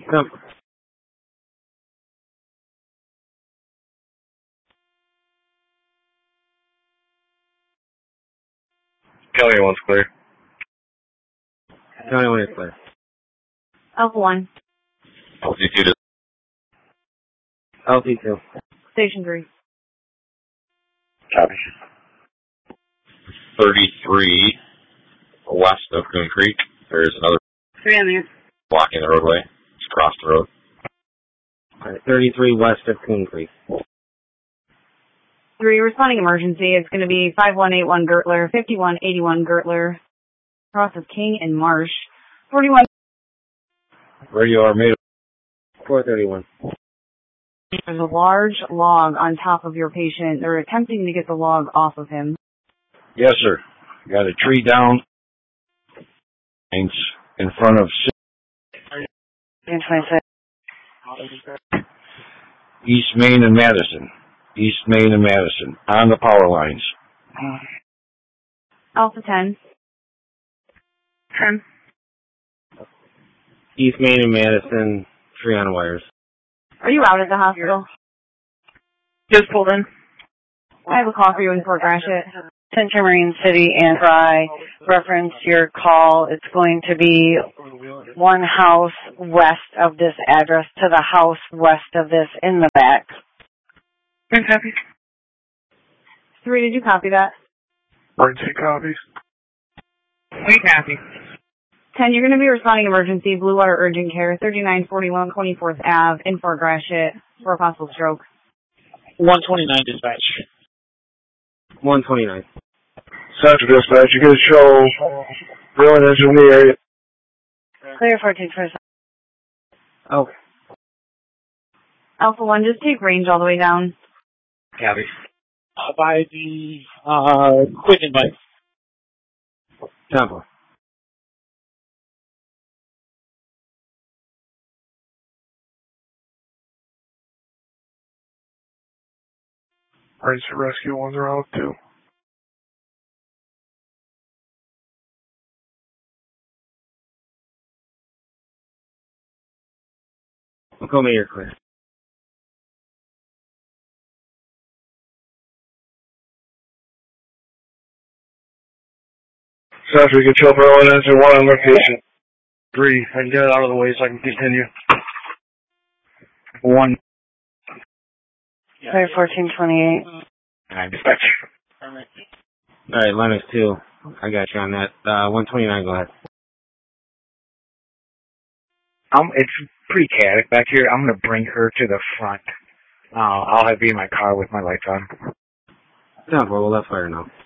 Come. County 1's clear. County 1 is clear. Alpha 1. LC2 to LC2. Station 3. copy. 33 west of Coon Creek. There's another 3 on there. blocking the roadway. Just across the road. All right, 33 west of Coon Creek. 3, responding emergency. It's going to be 5181 Gertler, 5181 Gertler, across of King and Marsh. 41. Radio Armada. 431. There's a large log on top of your patient. They're attempting to get the log off of him. Yes, sir. Got a tree down in front of 26. East Main and Madison. East Main and Madison. On the power lines. Alpha 10. 10. East Main and Madison, tree on wires. Are you out at the hospital? Just pulled in. I have a call for you in Fort Gratiot. Center Marine City, and I reference your call. It's going to be one house west of this address to the house west of this in the back. Good copy. 3, did you copy that? Emergency copies. We copy. 10, you're going to be responding emergency, Blue Water Urgent Care, 3941 24th Ave in Fort Gratiot for a possible stroke. 129 dispatch. 129. Central dispatch, you get a show. Real engine in the area. Clear 14%. Okay. Alpha 1, just take range all the way down. Copy. By the quick invite. Temple. Emergency rescue ones are out too. Call me, you're clear. Central, you get show for engine 1 on location. 3, I can get it out of the way so I can continue. 1. Clear 1428. Alright, dispatch. All right, Lennox 2. I got you on that. 129, go ahead. It's pretty chaotic back here. I'm going to bring her to the front. I'll be in my car with my lights on. Temple, we'll let fire now.